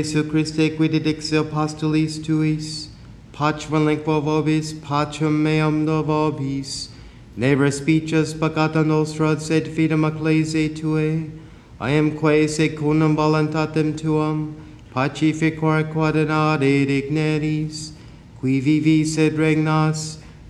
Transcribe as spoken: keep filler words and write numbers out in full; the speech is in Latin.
Jesu Christe qui didixio apostolis tuis, pacem lingua vobis, pacem meam do vobis, ne respices peccata nostra, sed fidem ecclesiae Tuae, iamque secundum voluntatem Tuam, pacificor quod in ade digneris, qui vivis et regnas,